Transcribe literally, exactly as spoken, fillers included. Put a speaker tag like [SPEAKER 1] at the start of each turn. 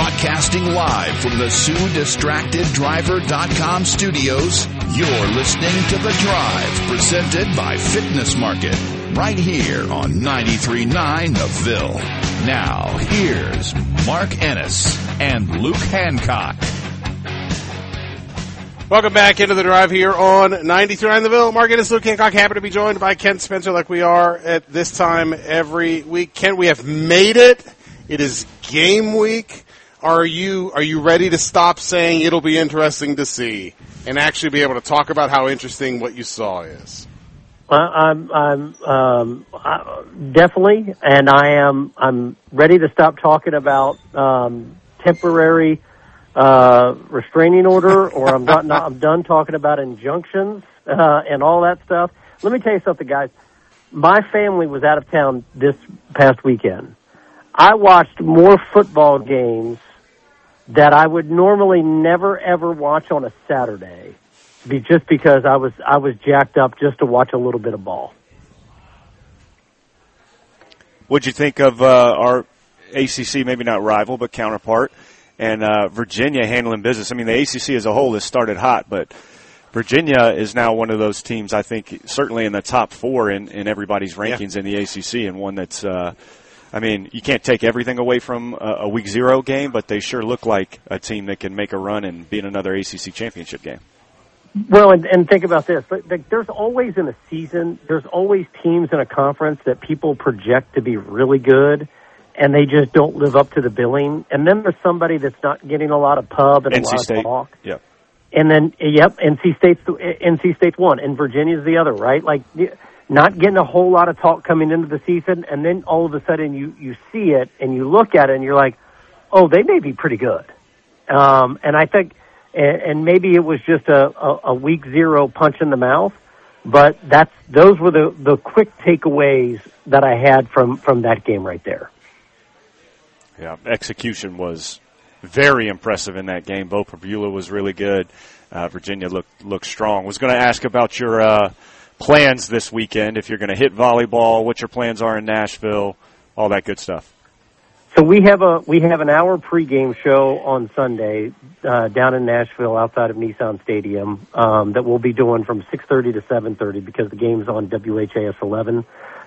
[SPEAKER 1] Broadcasting live from the Sue Distracted Driver dot com studios, you're listening to The Drive, presented by Fitness Market, right here on ninety-three point nine The Ville. Now, here's Mark Ennis and Luke Hancock.
[SPEAKER 2] Welcome back into The Drive here on ninety-three point nine The Ville. Mark Ennis, Luke Hancock, happy to be joined by Kent Spencer like we are at this time every week. Kent, we have made it. It is game week. Are you are you ready to stop saying it'll be interesting to see and actually be able to talk about how interesting what you saw is?
[SPEAKER 3] Well, I'm I'm um, I, definitely, and I am I'm ready to stop talking about um, temporary uh, restraining order, or I'm not, not I'm done talking about injunctions uh, and all that stuff. Let me tell you something, guys. My family was out of town this past weekend. I watched more football games that I would normally never ever watch on a Saturday, be just because I was I was jacked up just to watch a little bit of ball.
[SPEAKER 4] What'd you think of uh, our A C C, maybe not rival, but counterpart, and uh, Virginia handling business? I mean, the A C C as a whole has started hot, but Virginia is now one of those teams, I think, certainly in the top four in, in everybody's rankings yeah. in the A C C, and one that's uh, – I mean, you can't take everything away from a, a week zero game, but they sure look like a team that can make a run and be in another A C C championship game.
[SPEAKER 3] Well, and, and think about this. Like, there's always in a season, there's always teams in a conference that people project to be really good, and they just don't live up to the billing. And then there's somebody that's not getting a lot of pub and
[SPEAKER 4] N C
[SPEAKER 3] a lot
[SPEAKER 4] State.
[SPEAKER 3] of talk.
[SPEAKER 4] Yep.
[SPEAKER 3] And then, yep, N C State's, N C State's one, and Virginia's the other, right? Like, not getting a whole lot of talk coming into the season, and then all of a sudden you, you see it and you look at it and you're like, oh, they may be pretty good. Um, and I think, and, and maybe it was just a, a, a week zero punch in the mouth, but that's, those were the, the quick takeaways that I had from, from that game right there.
[SPEAKER 4] Yeah, execution was very impressive in that game. Bo Prabula was really good. Uh, Virginia looked, looked strong. Was going to ask about your, uh, plans this weekend, if you're going to hit volleyball, what your plans are in Nashville, all that good stuff.
[SPEAKER 3] So we have a we have an hour pregame show on Sunday uh, down in Nashville outside of Nissan Stadium um, that we'll be doing from six thirty to seven thirty because the game's on W H A S eleven.